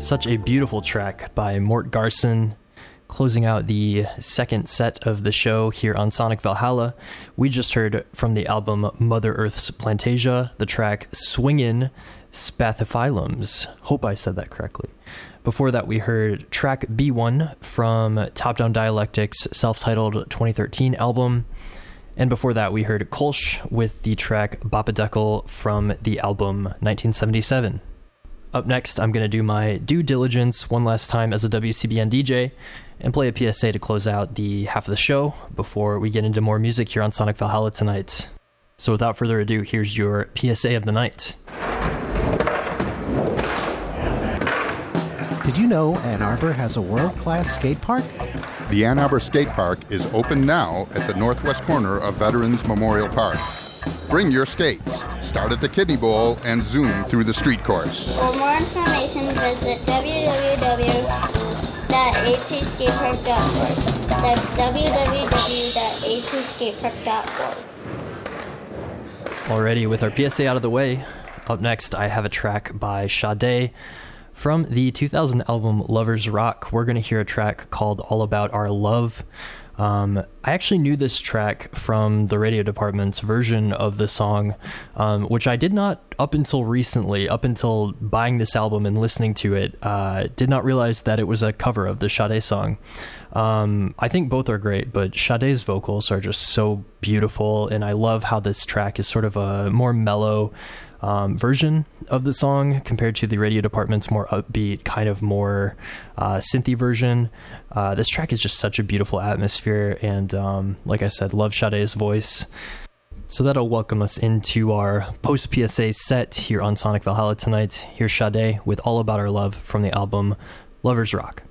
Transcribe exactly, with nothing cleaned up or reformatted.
Such a beautiful track by Mort Garson, closing out the second set of the show here on Sonic Valhalla. We just heard from the album Mother Earth's Plantasia, the track Swingin' Spathiphyllums. Hope I said that correctly. Before that, we heard track B one from Top Down Dialectic's self-titled twenty thirteen album. And before that, we heard Kolsch with the track Bapadekel from the album nineteen seventy-seven. Up next, I'm going to do my due diligence one last time as a W C B N D J and play a P S A to close out the half of the show before we get into more music here on Sonic Valhalla tonight. So without further ado, here's your P S A of the night. Did you know Ann Arbor has a world-class skate park? The Ann Arbor Skate Park is open now at the northwest corner of Veterans Memorial Park. Bring your skates, start at the Kidney Bowl, and zoom through the street course. For more information, visit w w w dot a two skate park dot org. That's w w w dot a two skate park dot org. Alrighty, with our P S A out of the way, up next I have a track by Sade. From the two thousand album Lovers Rock, we're going to hear a track called All About Our Love. Um, I actually knew this track from the radio department's version of the song, um, which I did not up until recently, up until buying this album and listening to it, uh, did not realize that it was a cover of the Sade song. Um, I think both are great, but Sade's vocals are just so beautiful, and I love how this track is sort of a more mellow Um, version of the song compared to the radio department's more upbeat, kind of more uh, synthy version. Uh, this track is just such a beautiful atmosphere, and um, like I said, love Sade's voice. So that'll welcome us into our post-P S A set here on Sonic Valhalla tonight. Here's Sade with All About Our Love from the album Lovers Rock.